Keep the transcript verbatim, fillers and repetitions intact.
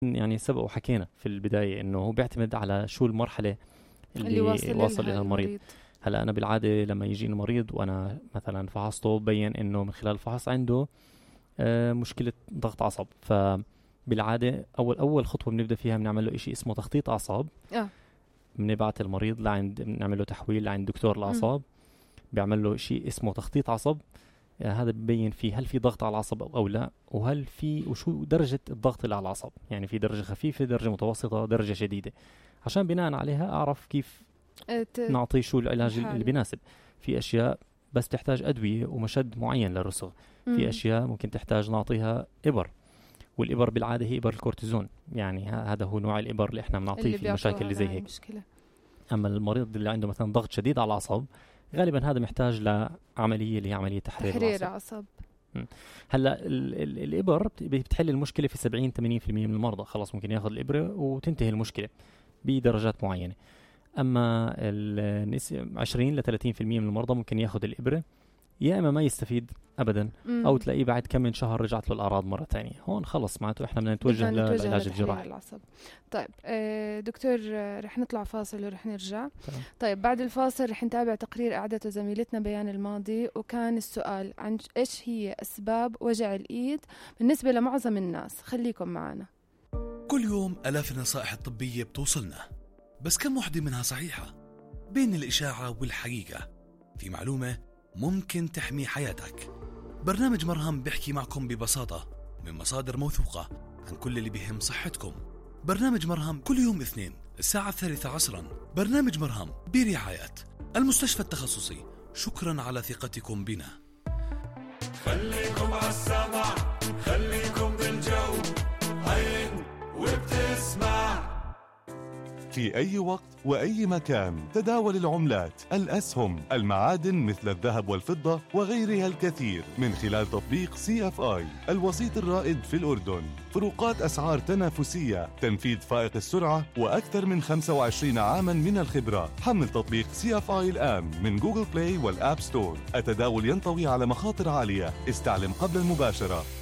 يعني سبق وحكينا في البداية إنه هو بيعتمد على شو المرحلة اللي, اللي واصل, واصل إلى المريض. المريض هلأ أنا بالعادة لما يجيني مريض وأنا مثلا فحصته بين إنه من خلال الفحص عنده آه مشكلة ضغط عصب، فبالعادة أول أول خطوة بنبدأ فيها بنعمل له إشي اسمه تخطيط أعصاب. آه. بنبعت المريض لعند بنعمل له تحويل لعند دكتور الأعصاب، بيعمل له شيء اسمه تخطيط عصب. يعني هذا ببين فيه هل في ضغط على العصب أو لا، وهل في وشو درجة الضغط اللي على العصب، يعني في درجة خفيفة، درجة متوسطة، درجة شديدة، عشان بناء عليها أعرف كيف نعطي شو العلاج الحالي اللي بيناسب. في أشياء بس تحتاج أدوية ومشد معين للرسغ، في أشياء ممكن تحتاج نعطيها إبر، والإبر بالعادة هي إبر الكورتيزون، يعني هذا هو نوع الإبر اللي إحنا بنعطيه في المشاكل اللي زي هيك. مشكلة. أما المريض اللي عنده مثلا ضغط شديد على العصب غالبا هذا محتاج لعملية اللي هي عملية تحرير, تحرير العصب. عصب. هلا الإبر بتحل المشكلة في سبعين ثمانين بالمئة من المرضى، خلاص ممكن ياخذ الإبرة وتنتهي المشكلة بدرجات معينة. أما عشرين إلى ثلاثين بالمئة من المرضى ممكن ياخذ الإبرة يا إما ما يستفيد أبدا، مم. أو تلاقيه بعد كم من شهر رجعت له الأعراض مرة تانية. هون خلص معناته إحنا بدنا نتوجه للعلاج الجراحي. طيب دكتور رح نطلع فاصل ورح نرجع. طيب. طيب بعد الفاصل رح نتابع تقرير أعدته زميلتنا بيان الماضي، وكان السؤال عن إيش هي أسباب وجع الإيد بالنسبة لمعظم الناس. خليكم معنا. كل يوم آلاف النصائح الطبية بتوصلنا، بس كم وحدة منها صحيحة؟ بين الإشاعة والحقيقة في معلومة ممكن تحمي حياتك. برنامج مرهم بيحكي معكم ببساطة من مصادر موثوقة عن كل اللي بيهم صحتكم. برنامج مرهم كل يوم اثنين الساعة الثالثة عصرا. برنامج مرهم برعاية المستشفى التخصصي. شكرا على ثقتكم بنا. خليكم عالسمع، خليكم بالجو، عين وبتسمع. في أي وقت وأي مكان تداول العملات، الأسهم، المعادن مثل الذهب والفضة وغيرها الكثير من خلال تطبيق سي اف آي الوسيط الرائد في الأردن. فروقات أسعار تنافسية، تنفيذ فائق السرعة، وأكثر من خمسة وعشرين عاما من الخبرة. حمل تطبيق سي اف آي الآن من جوجل بلاي والآب ستور. التداول ينطوي على مخاطر عالية، استعلم قبل المباشرة.